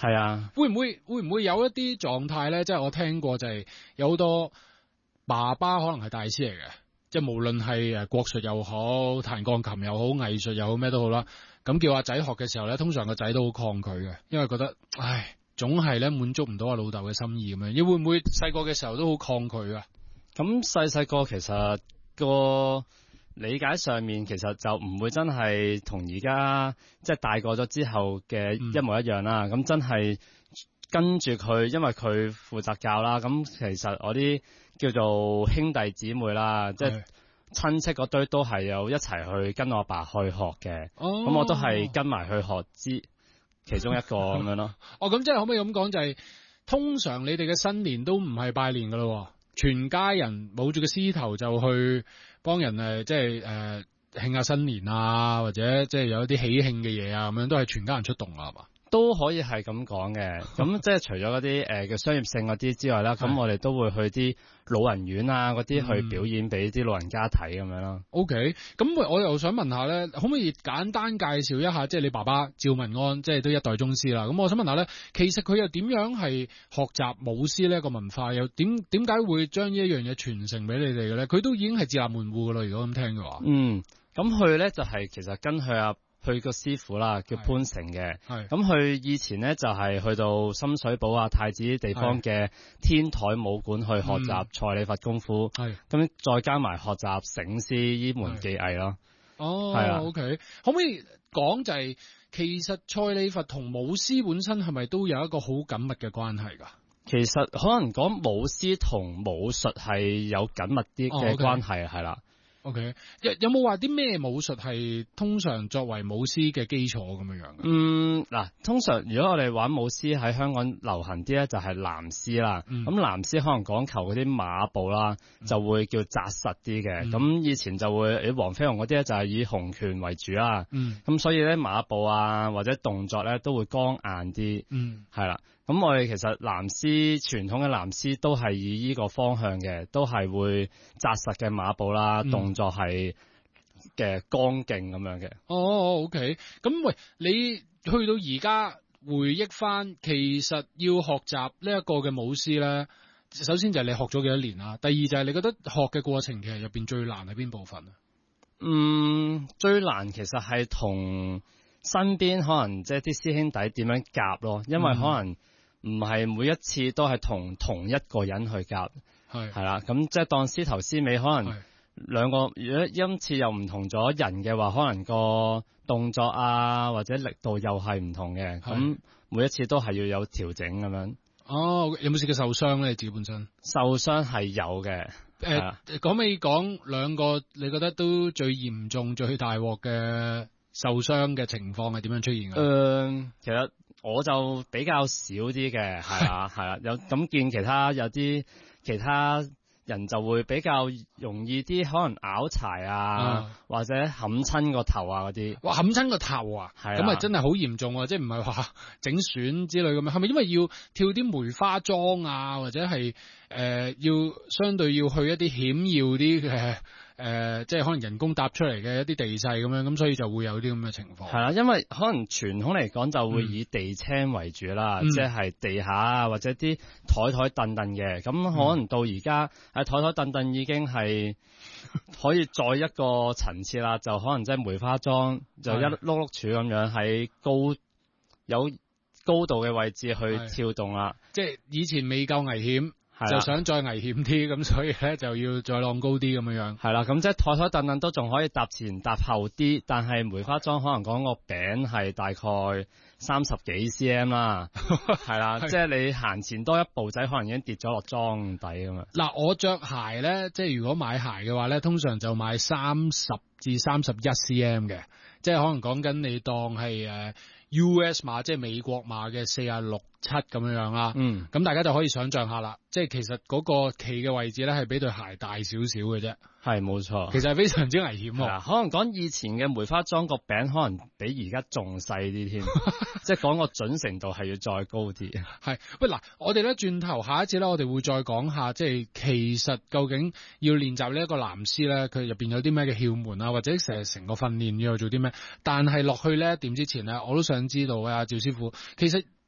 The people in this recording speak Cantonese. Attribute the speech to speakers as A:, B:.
A: 係啊，
B: 會唔會有一啲狀態咧？即係我聽過就係有好多爸爸可能係大師嚟嘅，即係無論係國術又好、彈鋼琴又好、藝術又好咩都好啦。咁叫阿仔學嘅時候咧，通常個仔都好抗拒嘅，因為覺得唉，總係咧滿足唔到阿老豆嘅心意咁樣。你會唔會細個嘅時候都好抗拒啊？
A: 咁細個其實個理解上面其實就唔會真係同而家即係大個咗之後嘅一模一樣啦。咁真係跟住佢，因為佢負責教啦。咁其實我啲叫做兄弟姊妹啦，即係親戚嗰堆都係有一齊去跟我阿爸去學嘅。咁我都係跟埋去學其中一個咁樣咯。
B: 咁即係可唔可以咁講？就係通常你哋嘅新年都唔係拜年噶咯，全家人冇住個獅頭就去幫人即係慶下新年啊，或者即係有一啲喜慶嘅嘢啊，咁樣都係全家人出動啊，係嘛？
A: 都可以係咁講嘅。咁即係除咗嗰啲嘅商業性嗰啲之外啦，咁我哋都會去啲老人院啊嗰啲去表演俾啲老人家睇咁樣咯。
B: OK， 咁我又想問下咧，可唔可以簡單介紹一下，即係你爸爸趙文安，即係都一代宗師啦。咁我想問下咧，其實佢又點樣係學習舞獅呢一個文化，又點解會將呢一樣嘢傳承俾你哋嘅咧？佢都已經係自立門戶噶啦，如果咁聽嘅話。
A: 咁佢咧就係其實跟佢個師傅啦，叫潘成嘅。咁佢以前咧就係去到深水埗啊、太子啲地方嘅天台武館去學習蔡李佛功夫。咁再加埋學習醒獅呢門技藝咯。
B: OK， 可唔可以講就係其實蔡李佛同舞獅本身係咪都有一個好緊密嘅關係㗎？
A: 其實可能講舞獅同武術係有緊密啲嘅關係，係啦。
B: OK， 有冇話啲咩武術係通常作為舞獅嘅基礎咁樣嘅？
A: 嗱，通常如果我哋玩舞獅喺香港流行啲咧，就係南獅啦。咁南獅可能講求嗰啲馬步啦，就會叫紮實啲嘅。咁以前就會黃飛鴻嗰啲咧就係以洪拳為主啦。咁所以咧馬步啊或者動作咧都會剛硬啲。係啦。咁我哋其實南獅傳統嘅南獅都係以呢個方向嘅，都係會紮實嘅馬步啦，動作係嘅剛勁咁樣嘅。
B: OK。咁喂，你去到而家回憶翻，其實要學習呢一個嘅舞獅咧，首先就係你學咗幾多年啦，第二就係你覺得學嘅過程其實入邊最難係邊部分啊？
A: 最難其實係同身邊可能即係啲師兄弟點樣夾咯，因為可能唔係每一次都係同一個人去夾，係啦，咁即係當獅頭獅尾，可能兩個如果今次又唔同咗人嘅話，可能個動作啊或者力度又係唔同嘅，咁每一次都係要有調整咁樣。
B: 有冇試過受傷咧？你自己本身
A: 受傷係有嘅。
B: 講未講兩個，你覺得都最嚴重、最大鑊嘅受傷嘅情況係點樣出現嘅？
A: 其實我就比較少啲嘅，係啦，有咁見有啲其他人就會比較容易啲，可能拗柴啊，或者冚親個頭啊嗰啲。哇，冚親個頭啊！咁啊真係好嚴重啊！即係唔係話整損之類咁樣？係咪因為要跳啲梅花樁啊，或者係要相對要去一啲險要啲嘅？即係可能人工搭出嚟嘅一啲地勢咁樣，咁所以就會有啲咁嘅情況。係啦， 因為可能傳統嚟講就會以地青為主啦，即係地下啊或者啲台凳嘅，咁可能到而家喺台凳已經係可以再一個層次啦，就可能即係梅花樁就一碌碌柱咁樣喺有高度嘅位置去跳動啦，
B: 即係以前未夠危險。就想再危險啲，咁所以咧就要再浪高啲咁樣。
A: 係啦，咁即係台凳都仲可以搭前搭後啲，但係梅花樁可能講個餅係大概30幾 cm 啦，係啦，即係你行前多一步仔，可能已經跌咗落樁底咁啊。
B: 嗱，我着鞋咧，即係如果買鞋嘅話咧，通常就買30至31 cm 嘅，即係可能講緊你當係US 碼，即係美國碼嘅46、7咁樣啦。咁大家就可以想象下啦，即係其實嗰個企嘅位置咧係比對鞋大少少嘅啫。
A: 係冇錯，
B: 其實係非常之危險喎。
A: 可能講以前嘅梅花樁個餅可能比而家仲細啲添，即係講個準程度係要再高啲。
B: 係，喂嗱，我哋咧轉頭下一次咧，我哋會再講下，即係其實究竟要練習呢一個南獅咧，佢入邊有啲咩嘅竅門啊，或者成個訓練要做啲咩？但係落去呢一點之前咧，我都想知道啊，趙師傅，其實